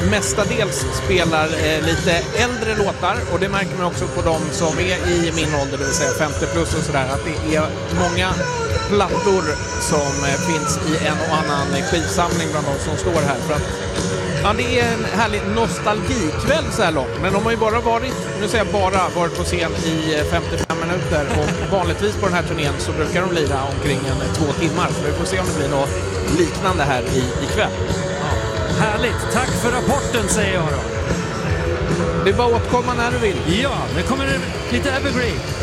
mestadels spelar lite äldre låtar, och det märker man också på de som är i min ålder, det vill säga 50 plus och sådär, att det är många plattor som finns i en och annan skivsamling bland de som står här. För att, ja, det är en härlig nostalgikväll så här långt, men de har ju bara varit, nu säger jag bara, varit på scen i 55 minuter, och vanligtvis på den här turnén så brukar de lira omkring 2 timmar, så vi får se om det blir något liknande här ikväll. Ja, härligt, tack för rapporten säger jag då. Det är bara att återkomma när du vill. Ja, nu kommer det lite Evergreen.